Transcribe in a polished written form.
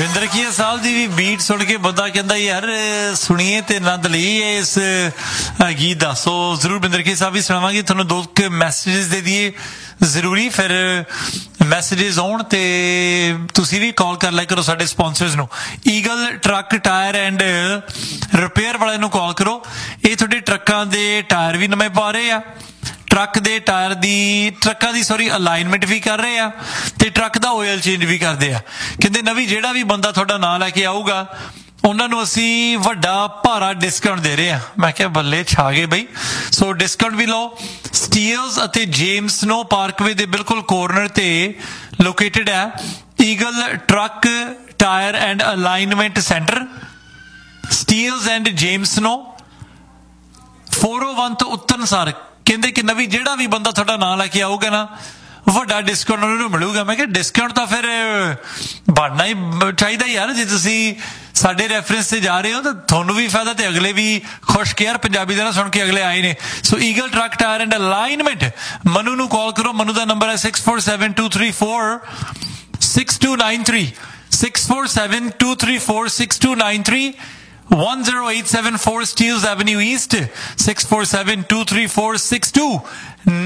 ਬਿੰਦਰ ਕੀ ਸਾਹਿਬ ਦੀ ਵੀ beat ਸੁਣ ਕੇ ਬੰਦਾ ਕਹਿੰਦਾ ਯਾਰ ਸੁਣੀਏ ਤੇ ਆਨੰਦ ਲਈਏ ਇਸ ਗੀਤ ਦਾ। ਸੋ ਜ਼ਰੂਰ ਬਿੰਦਰ ਕੀ ਸਾਹਿਬ ਵੀ ਸੁਣਾਵਾਂਗੇ ਤੁਹਾਨੂੰ। ਦੋ ਮੈਸੇजेस ਦੇ ਦਈਏ ਜ਼ਰੂਰੀ, ਫਿਰ ਮੈਸੇजेस ਆਉਣ ਤੇ ਤੁਸੀਂ ਵੀ ਕਾਲ ਕਰ ਲਿਆ ਕਰੋ ਸਾਡੇ ਸਪਾਂਸਰਸ ਨੂੰ। Eagle truck tyre and repair ਵਾਲਿਆਂ ਨੂੰ ਕਾਲ ਕਰੋ। ਇਹ ਤੁਹਾਡੇ ਟਰੱਕਾਂ ਦੇ ਟਾਇਰ ਵੀ ਨਵੇਂ ਪਾ ਰਹੇ ਆ, ਟਰੱਕ ਦੇ ਟਾਇਰ ਦੀ ਟਰੱਕਾਂ ਦੀ ਅਲਾਈਨਮੈਂਟ ਵੀ ਕਰ ਰਹੇ ਆ ਤੇ ਟਰੱਕ ਦਾ ਆਇਲ ਚੇਂਜ ਵੀ ਕਰਦੇ ਆ। ਕਹਿੰਦੇ ਨਵੀਂ ਜਿਹੜਾ ਵੀ ਬੰਦਾ ਤੁਹਾਡਾ ਨਾਂ ਲੈ ਕੇ ਆਊਗਾ ਉਹਨਾਂ ਨੂੰ ਅਸੀਂ ਵੱਡਾ ਭਾਰਾ ਡਿਸਕਾਊਂਟ ਦੇ ਰਹੇ ਆ। ਮੈਂ ਕਿਹਾ ਬੱਲੇ ਛਾ ਗਏ ਬਈ। ਸੋ ਡਿਸਕਾਊਂਟ ਵੀ ਲਓ। ਸਟੀਲਸ ਅਤੇ ਜੇਮਸ ਨੋ ਪਾਰਕਵੇ ਦੇ ਬਿਲਕੁਲ ਕੋਰਨਰ ਤੇ ਲੋਕੇਟਡ ਹੈ eagle truck tyre and alignment centre, Steeles and James ਨੋ 401 ਤੋਂ ਉਤਰਨ ਸਾਰ। ਕਹਿੰਦੇ ਕਿ ਨਵੀਂ ਜਿਹੜਾ ਵੀ ਬੰਦਾ ਤੁਹਾਡਾ ਨਾਂ ਲੈ ਕੇ ਆਊਗਾ ਨਾ ਵੱਡਾ ਡਿਸਕਾਊਂਟ ਉਹਨਾਂ ਨੂੰ ਮਿਲੂਗਾ। ਮੈਂ ਕਿਹਾ ਡਿਸਕਾਊਂਟ ਤਾਂ ਫਿਰ ਬਣਨਾ ਹੀ ਚਾਹੀਦਾ ਯਾਰ। ਜੇ ਤੁਸੀਂ ਸਾਡੇ ਰੈਫਰੈਂਸ ਤੇ ਜਾ ਰਹੇ ਹੋ ਤਾਂ ਤੁਹਾਨੂੰ ਵੀ ਫਾਇਦਾ ਤੇ ਅਗਲੇ ਵੀ ਖੁਸ਼ ਕੇ ਯਾਰ ਪੰਜਾਬੀ ਦਾ ਨਾ ਸੁਣ ਕੇ ਅਗਲੇ ਆਏ ਨੇ। ਸੋ eagle truck tyre and alignment Manu ਨੂੰ ਕਾਲ ਕਰੋ। ਮਨੂ ਦਾ ਨੰਬਰ ਹੈ 6472346293 6472346293 10874 Steeles Avenue East 64723462